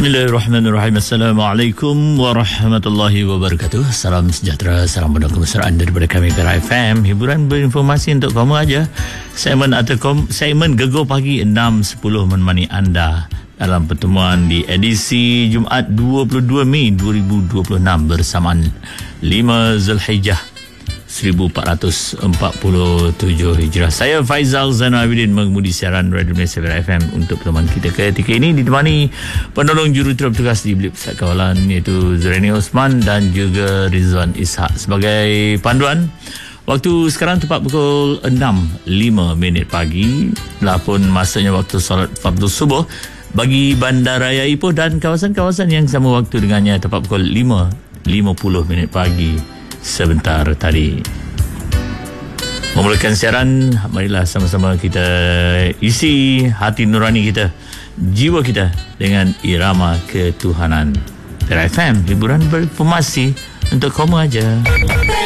Bismillahirrahmanirrahim. Assalamualaikum warahmatullahi wabarakatuh. Salam sejahtera, salam benda kemesraan daripada kami Gegar FM. Hiburan berinformasi untuk kamu aja. Segmen Gegar Pagi 6.10 menemani anda dalam pertemuan di edisi Jumaat 22 Mei 2026 bersamaan 5 Zulhijjah 1447 Hijrah. Saya Faizal Zainal Abidin mengemudi siaran Radio Malaysia FM untuk pertemuan kita ketika ini ditemani penolong juruterus bertugas di Bilik Pusat Kawalan iaitu Zuraini Osman dan juga Rizwan Ishak sebagai panduan. Waktu sekarang tepat pukul 6.05 pagi lah pun masanya waktu solat fardu subuh bagi Bandaraya Ipoh dan kawasan-kawasan yang sama waktu dengannya tepat pukul 5.50 pagi sebentar tadi. Memulakan siaran, marilah sama-sama kita isi hati nurani kita, jiwa kita dengan irama ketuhanan. Gegar FM, hiburan berinformasi untuk kamu aja.